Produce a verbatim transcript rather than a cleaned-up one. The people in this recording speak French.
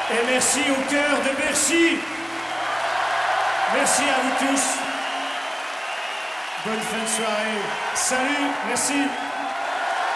Et merci au cœur de Bercy. Merci à vous tous. Bonne fin de soirée. Salut, merci.